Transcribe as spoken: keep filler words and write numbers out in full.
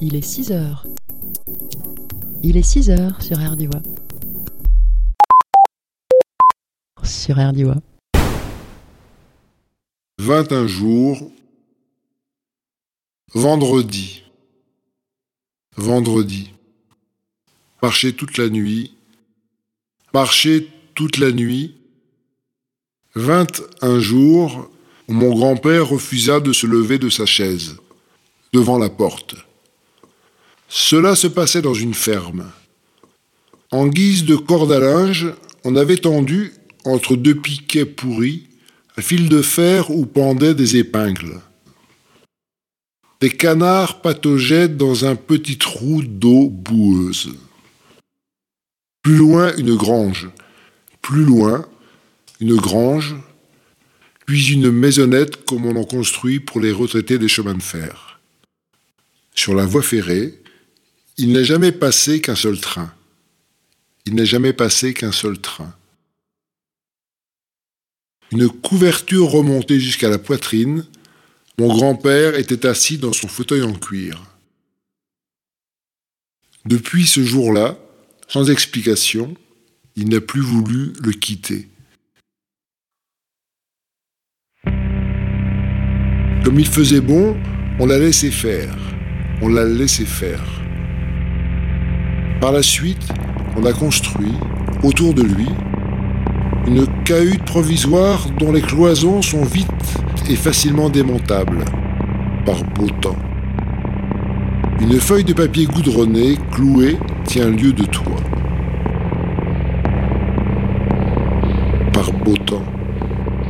Il est six heures. Il est six heures sur R D W A. Sur R D W A. vingt et un jours. Vendredi. Vendredi. Marcher toute la nuit. Marcher toute la nuit. Vingt et un jours où mon grand-père refusa de se lever de sa chaise, devant la porte. Cela se passait dans une ferme. En guise de corde à linge, on avait tendu, entre deux piquets pourris, un fil de fer où pendaient des épingles. Des canards pataugeaient dans un petit trou d'eau boueuse. Plus loin, une grange. Plus loin, une grange, puis une maisonnette comme on en construit pour les retraités des chemins de fer. Sur la voie ferrée, il n'est jamais passé qu'un seul train. Il n'est jamais passé qu'un seul train. Une couverture remontée jusqu'à la poitrine, mon grand-père était assis dans son fauteuil en cuir. Depuis ce jour-là, sans explication, il n'a plus voulu le quitter. Comme il faisait bon, on l'a laissé faire. On l'a laissé faire. Par la suite, on a construit, autour de lui, une cahute provisoire dont les cloisons sont vite et facilement démontables, par beau temps. Une feuille de papier goudronné, clouée, tient lieu de toit. Par beau temps.